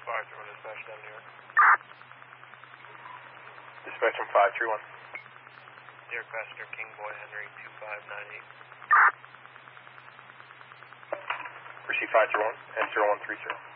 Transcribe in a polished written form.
531 dispatch down New York. Dispatch from 531. New York passenger King Boy Henry 2598. Receive 531 and 0130.